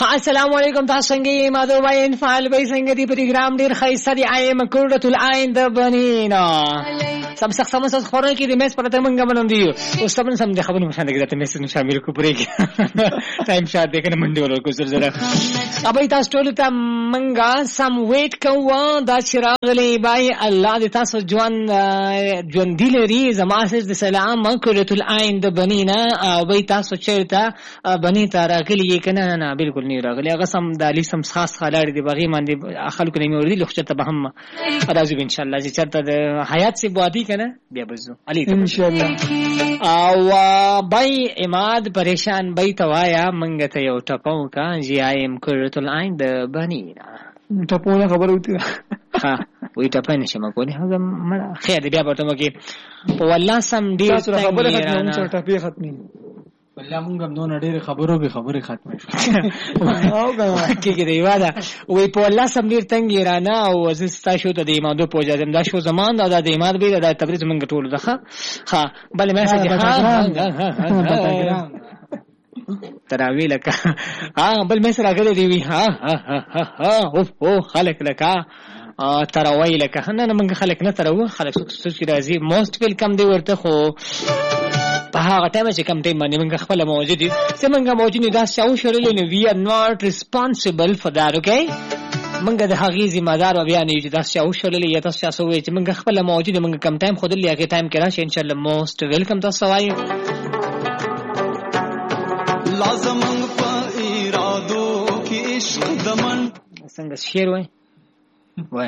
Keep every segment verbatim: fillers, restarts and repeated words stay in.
السلام علیکم تاسو څنګه یې مادو وای ان فعال به څنګه دی پروګرام ډیر خیسته دی ایم کورۃ العین د بنینا سم سخت سم سخت خورن کې د میس پرته منګه بنم دی او سم سم د خبرو مشان دغه ته میس شامل کو پرې ټایم شات دې کنه منډي ولر کو سر زره ابي تاسو ټول ته منګه سم ویټ کوو دا شراغلی بای الله دې تاسو ژوند ژوند دی لري زما سره سلام کورۃ العین د بنینا او بای تاسو چیرته بنی ته راغلی کنه نه بالکل نه راغلی هغه سم د علی سم خاص خلاړ دی بغي باندې خلکو نه موردی لخته ته به هم راځي ان شاء الله چې چرته د حیات سی بوادي کنه بیا بزو علی ان شاء الله او بای اماد پریشان بای توایا منګ ته یو ټپو کا جی ایم کورۃ العین د بنینا ټپو نه خبر وتی ها وی ټپای نشم کولی هغه خیر بیا به ته مګي په والله سم ډیر خبره ختمه ټپی ختمي والله مونږ هم نو ډېر خبرو به خبره ختمه شو او کې کې دی واده وی په الله سم ډیر تنګ ایرانه او زستا شو ته د ایمادو پوجادم دا شو زمان دا د ایماد به د تبریز منګ ټول دغه ها بل میسج ها تراوی لکه ها بل میسج راغلی دی وی ها ها ها او او خلک لکه تراوی لکه نه نه منګ خلک نه تراو خلک څه چې راځي موست ویلکم دی ورته خو په هغه ټایم چې کوم ټایم باندې موږ خپل موجود دي چې موږ موجود دا شاو شړلې نو وی ار ناٹ ریسپانسیبل فور دات اوکے موږ د هغې ذمہ دار و بیا نه یو چې دا شاو شړلې یا تاسو تاسو وایي چې موږ خپل موجود موږ کم ټایم خود لې هغه ټایم کې راشي ان شاء الله موست ویلکم تاسو وایي لازم په ارادو کې عشق دمن څنګه شعر وای وای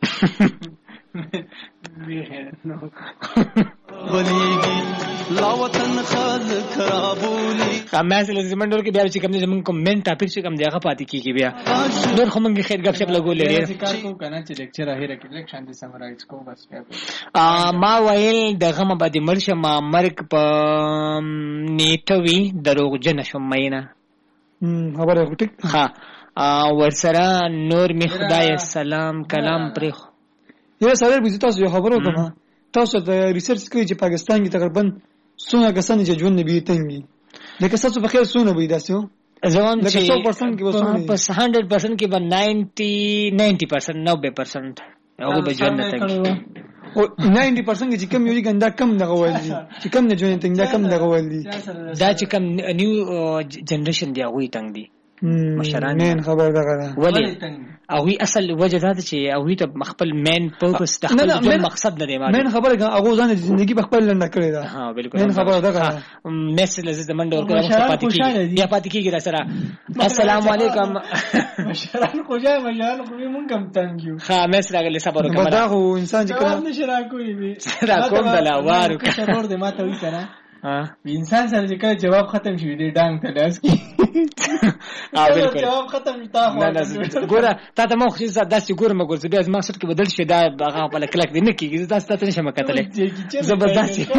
ولیگی لاوطن خال خرابولی خامس لزمندور کې بیا چې کوم زمون کومنټ ټاپک چې کوم دی هغه پاتې کیږي بیا نور خو موږ خیر غب شپ لګولې لري کار کو کنه چې لیکچر اخیره کې لیکشن دي سمرایز کو بس بیا ما ویل دغه ما باندې مرشه ما مرګ په نیټوي دروغجن شوم مینه خبره ټیک ها ورسره نور می خدای سلام کلام پرې یو سره به تاسو یو خبرو کوم تاسو د ریسرچ کوي چې پاکستان کې تقریبا څونه کسان چې ژوند نبی تنګي لکه تاسو په خیر څونه وي داسې ځوان چې سو پرسنټ کې وسونه په سو پرسنټ کې به نائنٹی نائنٹی پرسنٹ نوے پرسنٹ هغه به ژوند تنګي او نائنٹی پرسنٹ چې کم یو ګندا کم دغه ول دي چې کم نه ژوند تنګ دا کم دغه ول دي دا چې کم نیو جنریشن دی هغه تنګ دي مشران مین خبر دغه ولی او وی اصل وجه دا چې او وی ته خپل مین پرپس د خپل مقصد نه دی مین خبره هغه ځان د ژوندۍ په خپل لنډه کړی دا ها بالکل مین خبره دغه میسج لزه د منډه ورکړه مخ پاتې کیږي بیا پاتې کیږي را سره السلام علیکم مشران خوشاله مشران خو مونږ کم تنګیو ها میسج راغلی صبر وکړه دا خو انسان چې کله نشرا کوي وی را کوم دلا وارو کشور دې ماته وی کنه ها انسان سره چې کله جواب ختم شي دې ډانګ ته لاس کی ها بالکل جواب ختم شتا خو ګوره تا ته مخ چې داسې ګوره مګور چې بیا ما سره کې بدل شي دا هغه په کلک دی نه کیږي دا ستاسو نشم کتلې زبردست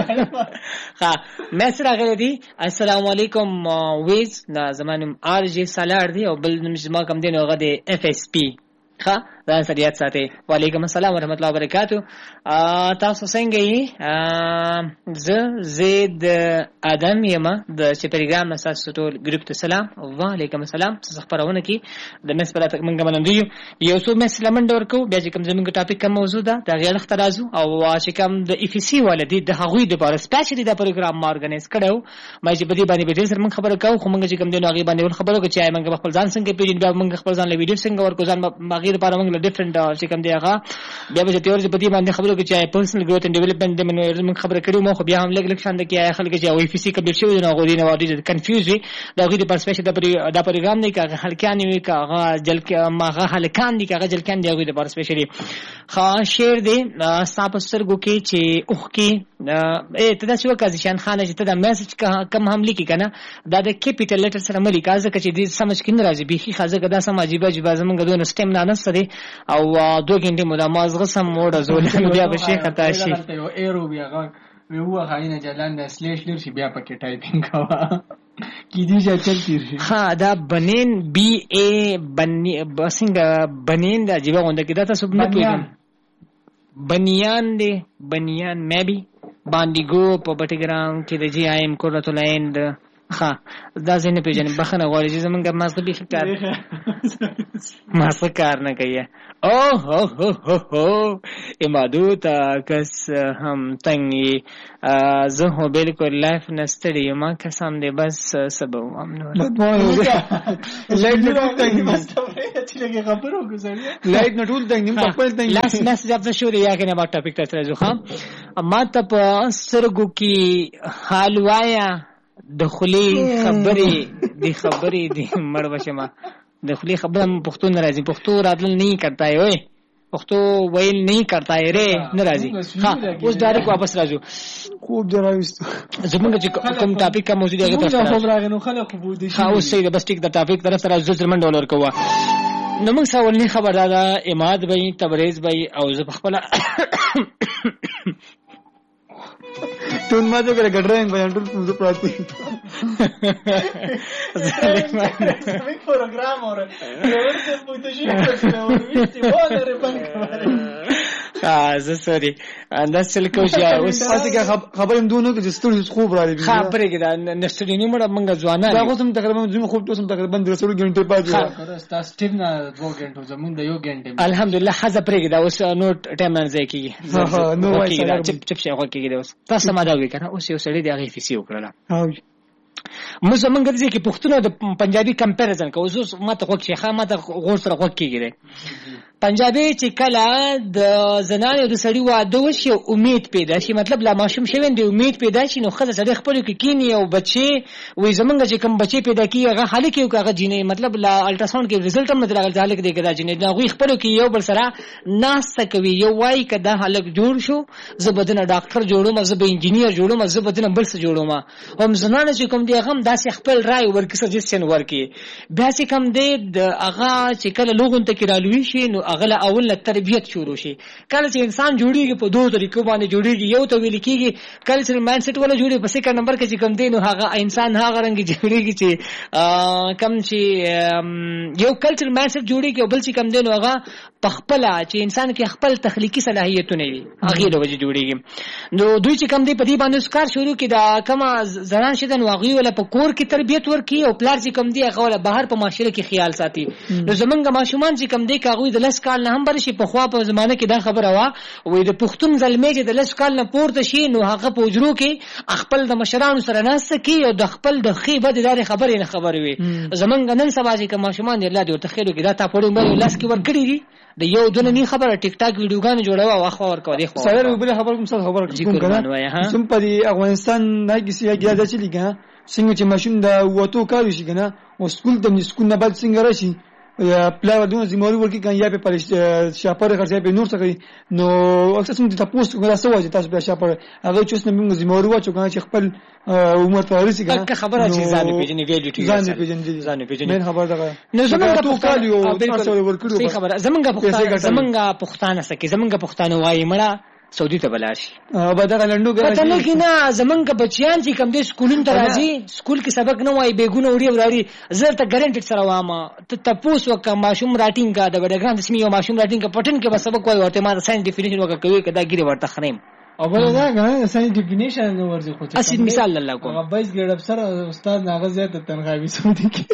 ها میسج راغلی دی السلام علیکم ویز نا زمانم ار جی سالار دی او بل نشم کم دی نو هغه دی اف اس پی ښه ځان سره یاد ساتئ. وعلیکم السلام ورحمت الله وبرکاتو. تاسو څنګه یې؟ زه زید ادم یم د چې پروګرام تاسو ټول ګروپ ته سلام. وعلیکم السلام. څه خبرونه کی د مس پر تک منګه منندې یو څو مس لمن ډور کو بیا چې کوم زمونږ ټاپک کوم موضوع ده دا غیر اخترازو او چې کوم د اف سی ولدي د هغوی د لپاره سپیشلی دا پروګرام ما ارګنایز کړو. مې چې بدی باندې به سره من خبره کوم خو موږ چې کوم دی نو هغه باندې ول خبرو کې چې موږ خپل ځان څنګه پیژنې بیا موږ خپل ځان له ویډیو څنګه ورکو ځان ماغیر لپاره موږ له ډیفرنٹ چې کوم دی هغه بیا به تیور چې بدی باندې خبرو کې چې پرسنل گروث اند ډیولپمنٹ د موږ خبره کړو مو خو بیا هم لګ لګ شاند کې خلک چې او اف سی کبیر شوی نو غوډي نو وادي کنفیوز وي دا غوډي پر سپیشل د دا پروګرام نه کاغه هلکان وي کاغه جل کې ماغه هلکان دي کاغه جلکان دی غوډي پر سپیشلی خاص شعر دی صاحب سترګو کې چې اوخ کې ا ته دا شو کازشان خان چې ته دا میسج کم هم لیکي کنه دا د کیپټل لیټر سره ملي کازه چې دې سمج کې ناراضي بيخي خازه کدا سم عجیب عجیب زمونږ دوه سټیم نه نسته دي او دوه غنټه مو دا مازغه سم موډ زول بیا به شي خطا شي یو ایرو بیا غو وو غاینه جلان د سلیش لر شي بیا پکې ټایپینګ کوا کی دي چې چل تیر شي ها دا بنین بی ا بنی بسنګ بنین دا عجیب غونډه کې دا تاسو نه پوهیږئ بنیان دی بنیان مې بي باندې ګو په بټګرام کې د جی ایم کورۃ العین ها دا ځینې پیژنې بخښنه غواړي چې زمونږ مازغه بیخي کار مازغه کار نه کوي. اوه هو هو هو هو امادو تا کس هم تنگی زه هو بالکل لایف نستړی یم قسم دې بس سبا هم نو لایټ نه ټول تنګ چې لګي خبرو ګزاري لایټ نه ټول تنګ نیم خپل تنګ لاس میسج اپ شو دی یا کنه با ټاپک ته راځو. ها ما ته په سرګو کې حال وایا دخلی خبرې دی خبرې دی مړ بشما دخلی خبره پښتو ناراضي پښتو راتل نه کرتا ہے اوئے پښتو ویل نه کرتا ہے رے ناراضي. ها اوس ډایرک واپس راځو. خوب دراوست زمونږ چې کوم ټاپک کا موضوع دی هغه ته راغی نو خلک خو بودی. ها اوس صحیح بس ټیک د ټاپک طرف سره زړه منډول ورکوا. نو موږ سوالني خبردار اماد بھائی تبریز بھائی او زه خپل ټول ماته کړه ګډرنګ بیان ټول موږ پراتی سمې پروګرام اور ورته پوتې شي په ویستي واره بنک ها زه سوري دا څل کوم یا اوس تاسو خبرم دونه کې ستوري خوب را دي خبرې کې دا نشټري نیمه موږ ځوانان دا اوس هم تقریبا زموږ خوب توسم تقریبا درسلو غنټه پاتې تاسو ټیم نه دوه غنټو زموږ د یو غنټه الحمدلله حذف پرې دا اوس نو ټایم نه ځای کیږي نو وایي چپ چپ شي هغه کېږي اوس تاسو ما دا وی کنه اوس یو سړی دی هغه فیسي وکړه. ها موږ زمونږ د دې کې پښتون د پنجابي کمپیریزن کوو. اوس ما ته خوښ شي ما ته غور سره خوښ کیږي پنجابي چې کله د زنانه د سړی واده وشي امید پیدا شي مطلب لا ماشوم شوین دی امید پیدا شي نو خزه سړی خپل کې کینی او بچي وې زمونږ چې کوم بچي پیدا کیږي هغه حال کې هغه جینې مطلب لا الټراساوند کې رزلټ هم نه راغلی ځکه دې کې دا جینې دا غوي خپل کې یو بل سره ناس کوي یو وای کدا حالک جوړ شو زبدنه ډاکټر جوړوم زب انجینیر جوړوم زبدنه بل څه جوړوم هم زنانه چې کوم دی هغه داسې خپل رائے ورکړي سجیشن ورکړي بیا چې کوم دی د هغه چې کله لوګون ته کړهلوي شي نو اغله اول تربیت شروع شي. کله چې انسان جوړیږي په دوه طریقو باندې جوړیږي یو ته ویل کېږي کلچرل مایند سیټ ولا جوړي په سیکنډ نمبر کې چې کوم دی نو هغه انسان هغه رنګ جوړیږي چې کم چې یو کلچرل مایند سیټ جوړیږي او بل چې کوم دی نو هغه په خپل چې انسان کې خپل تخلیقي صلاحیتونه وي هغه له وجه جوړیږي. نو دوی چې کوم دی په دې باندې کار شروع کړي دا کما زنان شته نو هغه ولا په کور کې تربیت ورکړي او پلار چې کوم دی هغه ولا بهر په معاشره کې خیال ساتي. نو زمونږ ماشومان چې کوم دی کاغوی د لس کال نه هم برشي په خوا په زمانه کې دا خبره وا وې د پښتون زلمې چې د لس کال نه پورته شي نو هغه په وجرو کې خپل د مشرانو سره ناست کی او د خپل د خیبه د لارې خبرې نه خبرې وي. زمونږ نن سبا چې کوم ماشومان دی الله دې ورته خیرو کې دا تا پړو مې لاس کې ورګړي دي د یو دونه نه خبره ټیک ټاک ویډیوګان جوړاوه واخو ورکو دی خو سره بل خبر کوم څه خبر کوم کنه سم په افغانستان نه کیسه یا دا چې لګا څنګه چې ماشوم دا وته کار شي کنه او سکول د سکول نه بعد څنګه راشي یا پلا ودونه زموري ورکی کان یا په پرش شاپره خرڅه په نور څه کوي نو اکثر څنګه تاسو کومه سوال تاسو په شاپره هغه چې څنګه موږ زموري واچو کنه چې خپل عمر ته ورسي کنه که خبره چې ځان پیژنې ویډیو ټی ځان پیژنې ځان پیژنې من خبر ده نو زمونږ په کالیو تاسو ورکړو خبره زمونږ پښتانه زمونږ پښتانه سکه زمونږ پښتانه وایي مړه سعودي ته بلاشي به دا لندو ګرځي پته نه کینا زمونږ بچیان چې کوم دي سکولون ته راځي سکول کې سبق نه وایي بیګونه وړي وراري زه ته ګارانټډ سره وامه ته تاسو وکه ماشوم راټینګ کا د وړګان د سیمه ماشوم راټینګ کا پټن کې به سبق وایي ورته ما ساينس ډیفینیشن وکه کوي کدا ګيري ورته خریم او بل دا غواړم ساينس ډیفینیشن نو ورځي خو اسی مثال الله کوم بایس ګریډ افسر استاد ناغه زیاته تنخواهي سعودي کې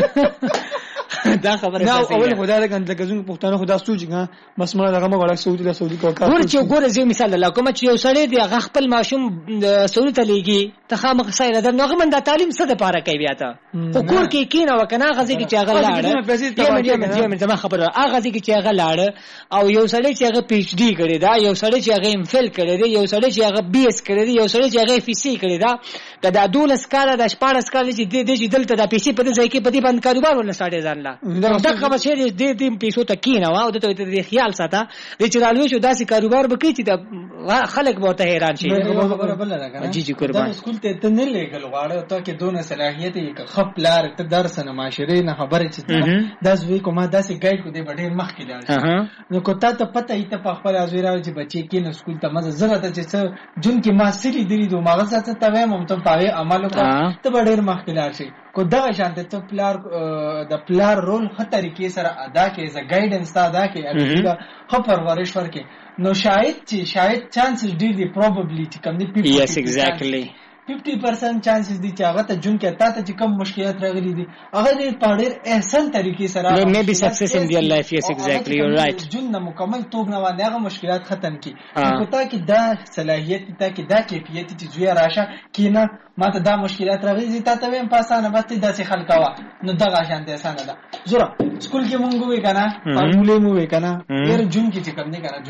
دا خبره نه اول خدای له کنده کزون پښتانه خدا سوچګه بس مړه دغه مغړ سعودي له سعودي کا کار ورچو ګوره زه مثال الله کوم چې یو سړی دی هغه خپل ماشوم سعودي ته لېږي ته خامخ سایره در نوغه من د تعلیم څه د پاره کوي بیا ته حکومت کې کینه وکنه غزي کې چې هغه لاړ یو من زما خبره هغه غزي کې چې هغه لاړ او یو سړی چې هغه پی ایچ ډی کړی دا یو سړی چې هغه ایم فل کړی دی یو سړی چې هغه بی اس کړی دی یو سړی چې هغه اف سی کړی دا کدا دولس کال د شپږ کال چې د دې دلته د پیسې په ځای کې په دې باندې کاروبار ولا ساړي ځان لا دا خبره چې دې دې پیسو ته کینه وا او ته دې خیال ساته دې چې رالوي شو داسې کاروبار وکړي چې خلک به ته حیران شي خبره بل راغله جی جی قربان سکول ته ته نه لګل غواړو ته کې دونه صلاحیت یې خپلار ته درس نه معاشره نه خبره چې داس وی کومه داسې گایډ کو دې ډېر مخ کې لاړ نو کو ته پته ای ته په خپل ازویرا چې بچي کې نو سکول ته مزه زړه ته چې جون کې ما سری دی دوه مغه سره ته وایم هم ته پاره عمل وکړه ته ډېر مخ کې لاړ شي کو دا شانته ته پلار د پلار رول خطر کې سره ادا کې ز گایډنس تا ادا کې اګه خو پرورش ورکې نو شاید چې شاید چانسز ډیر دی پروبابلیټی کم دی یس ایگزیکټلی fifty percent چانسز دي چې هغه ته جون کې تا ته چې کم مشکلات راغلي دي هغه دې په ډېر احسن طریقې سره they may be success in their life. Yes, exactly, you're right. جون نه مکمل توب نه باندې هغه مشکلات ختم کی نو تا کې دا صلاحیت تا کې دا کیفیت چې زوی راشه کینه ما ته دا مشکلات راغلي تا ته هم پاسانه بس داسې خلکوا نو دغه شان دي اسانه ده زوره سکول کې مونږ وې کنه فارمولې مو وې کنه ډېر جون کې چې کوم نه کنه